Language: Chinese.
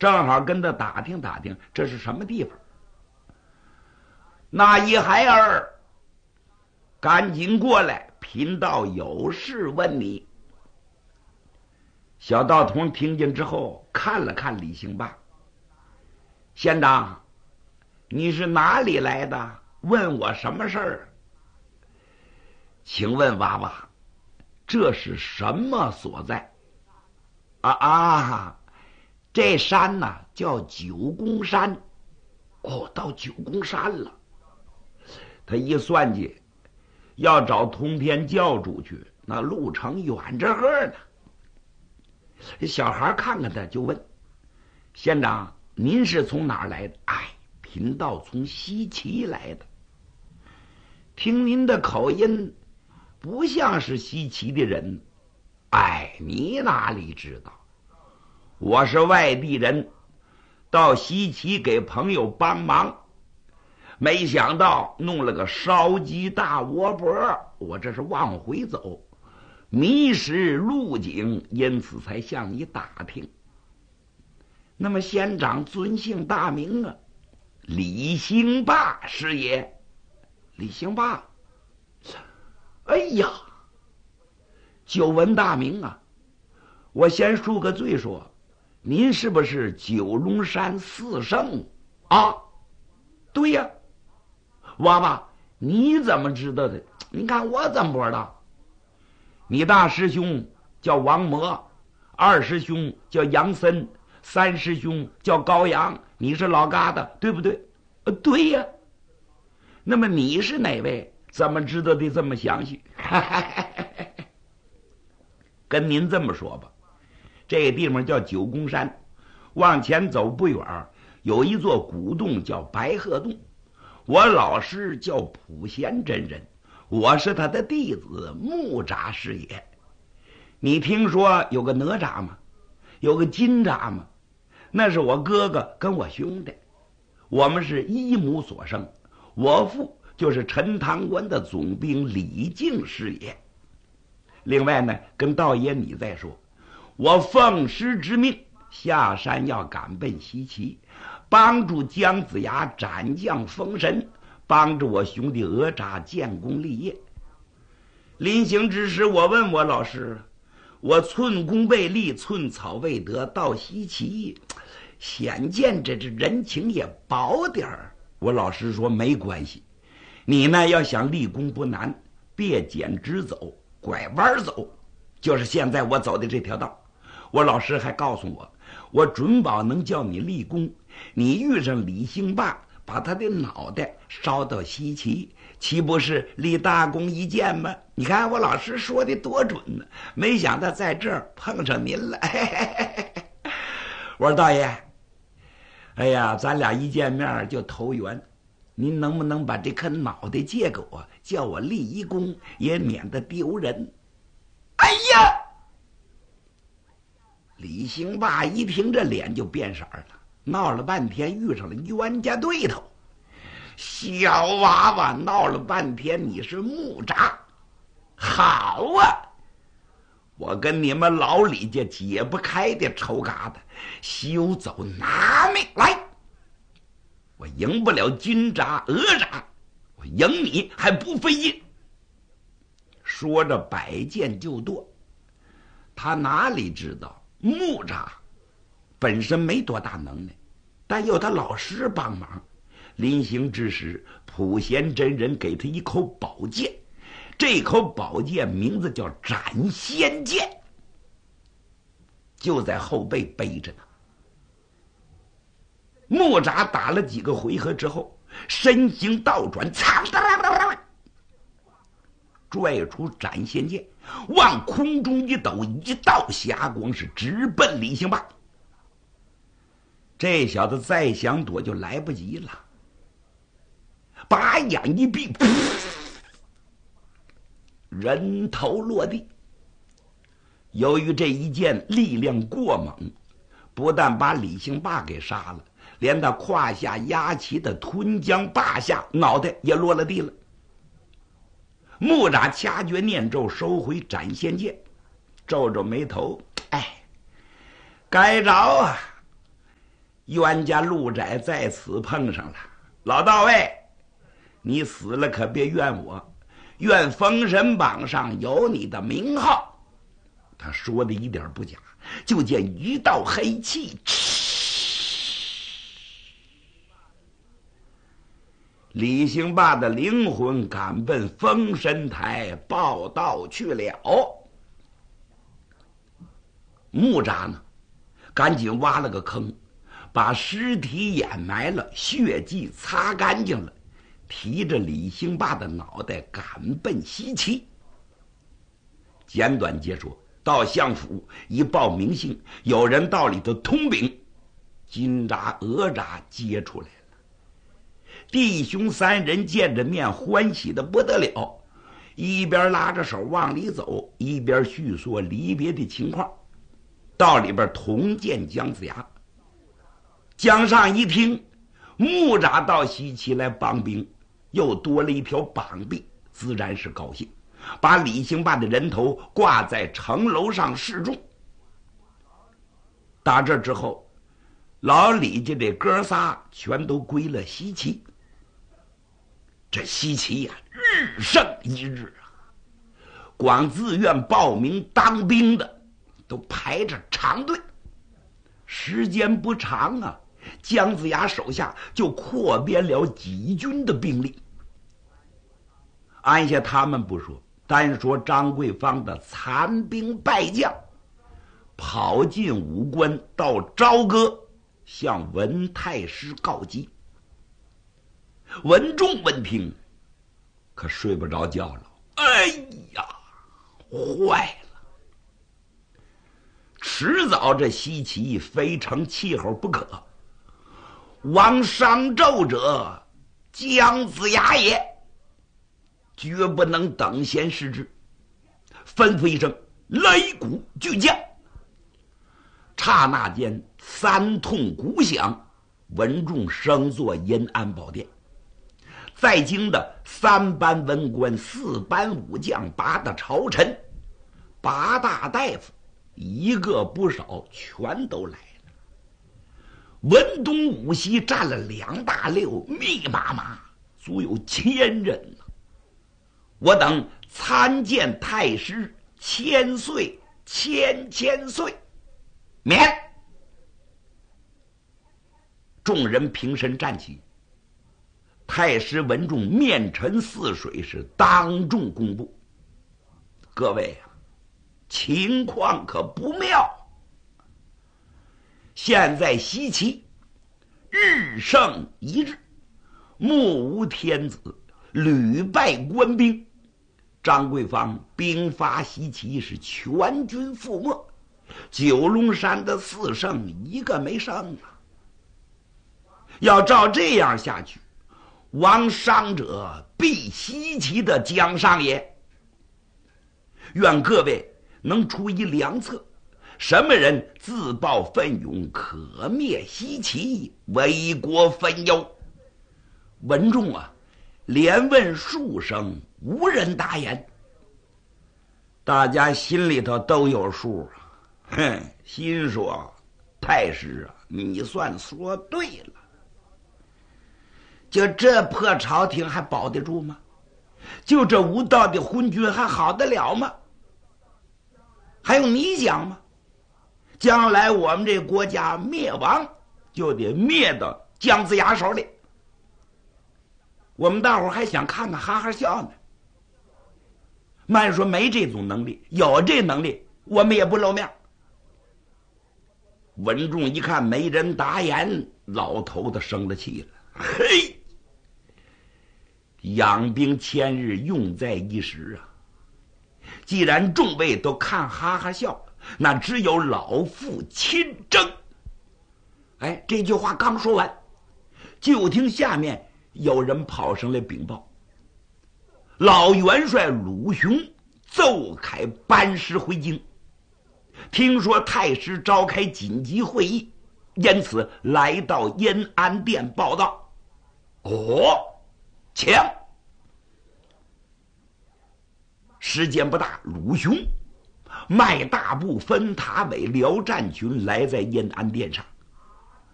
正好跟他打听打听这是什么地方。那一孩儿赶紧过来，贫道有事问你。小道童听见之后看了看李兴霸，县长，你是哪里来的？问我什么事儿？请问娃娃，这是什么所在？这山呐叫九宫山。哦，到九宫山了。他一算计，要找通天教主去，那路程远着个呢。小孩看看他，就问县长：“您是从哪儿来的？”“贫道从西岐来的。”“听您的口音，不像是西岐的人。”“你哪里知道？我是外地人，到西岐给朋友帮忙，没想到弄了个烧鸡大窝脖，我这是往回走，迷失路径，因此才向你打听。那么县长尊姓大名啊？”“李兴霸是也。”“李兴霸？哎呀，久闻大名啊！我先恕个罪说，您是不是九龙山四圣啊？”“对呀。”“娃娃，你怎么知道的？你看我怎么不知道？你大师兄叫王魔，二师兄叫杨森，三师兄叫高阳，你是老疙瘩，对不对？”“对呀。”“那么你是哪位？怎么知道的这么详细？”“跟您这么说吧，这地方叫九宫山，往前走不远有一座古洞叫白鹤洞。我老师叫普贤真人，我是他的弟子木吒师爷。你听说有个哪吒吗？有个金吒吗？那是我哥哥跟我兄弟，我们是一母所生。我父就是陈塘关的总兵李靖师爷。另外呢，跟道爷你再说，我奉师之命下山要赶奔西岐，帮助姜子牙斩将封神，帮助我兄弟哪吒建功立业。临行之时，我问我老师，我寸功未立，寸草未得，到西岐显见这人情也薄点儿。我老师说没关系，你呢要想立功不难，别捡直走，拐弯走，就是现在我走的这条道。我老师还告诉我，我准保能叫你立功。你遇上李兴霸，把他的脑袋烧到西岐，岂不是立大功一件吗？你看我老师说的多准呢，没想到在这儿碰上您了。我说道爷，哎呀，咱俩一见面就投缘，您能不能把这颗脑袋借给我，叫我立一功，也免得丢人。哎呀，李兴霸一听这脸就变色了，闹了半天遇上了冤家对头。小娃娃闹了半天你是木吒，好啊，我跟你们老李家解不开的仇疙瘩，休走拿命来！我赢不了金吒哪吒，我赢你还不费劲。说着摆剑就剁。他哪里知道木吒本身没多大能耐，但有他老师帮忙。临行之时，普贤真人给他一口宝剑，这口宝剑名字叫斩仙剑，就在后背背着呢。木吒打了几个回合之后，身形倒转，拽出斩仙剑，往空中一抖，一道霞光是直奔李兴霸。这小子再想躲就来不及了，把眼一闭，人头落地。由于这一剑力量过猛，不但把李兴霸给杀了，连他胯下压旗的吞江霸下脑袋也落了地了。木吒掐诀念咒，收回斩仙剑，皱皱眉头，该着啊， 冤家路窄在此碰上了。老道尉，你死了可别怨我，愿封神榜上有你的名号。他说的一点不假，就见一道黑气，李兴霸的灵魂赶奔封神台报道去了。木吒呢，赶紧挖了个坑，把尸体掩埋了，血迹擦干净了，提着李兴霸的脑袋赶奔西岐。简短截说，到相府一报名信，有人到里头通禀，金吒、哪吒接出来了。弟兄三人见着面，欢喜的不得了，一边拉着手往里走，一边叙说离别的情况。到里边同见姜子牙。姜尚一听木吒到西岐来帮兵，又多了一条膀臂，自然是高兴，把李兴霸的人头挂在城楼上示众。打这之后，老李家这哥仨全都归了西岐。这西岐呀，日胜一日啊！光自愿报名当兵的都排着长队。时间不长啊，姜子牙手下就扩编了几军的兵力。按下他们不说，单说张桂芳的残兵败将，跑进武关到朝歌，向文太师告急。文仲闻听，可睡不着觉了。哎呀，坏了！迟早这西岐非成气候不可。王商纣者，姜子牙也，绝不能等闲视之。吩咐一声，擂鼓巨将。刹那间，三通鼓响，文仲升作阴安宝殿。在京的3班文官、4班武将、8大朝臣、8大大夫，一个不少，全都来了。文东武西占了2大溜，密麻麻，足有1000人呢。我等参见太师，1000岁，1000岁，免！众人平身站起。太师文仲面沉似水，是当众公布：各位啊，情况可不妙。现在西岐日胜一日，目无天子，屡败官兵。张桂芳兵发西岐，是全军覆没，九龙山的4圣一个没剩啊！要照这样下去，亡伤者必西岐的姜尚也。愿各位能出一良策，什么人自报奋勇，可灭西岐，为国分忧。文仲啊，连问数声，无人答言。大家心里头都有数啊，心说：太师啊，你算说对了。就这破朝廷还保得住吗？就这无道的昏君还好得了吗？还用你讲吗？将来我们这国家灭亡，就得灭到姜子牙手里。我们大伙还想看看哈哈笑呢。慢说没这种能力，有这能力我们也不露面。文仲一看没人答言，老头子生了气了。嘿，养兵千日，用在一时啊！既然众位都看哈哈笑，那只有老夫亲征。哎，这句话刚说完，就听下面有人跑上来禀报：老元帅鲁雄奏凯班师回京，听说太师召开紧急会议，因此来到阴安殿报道。哦，请。时间不大，鲁雄迈大步分塔尾，辽战群来在阴安殿上。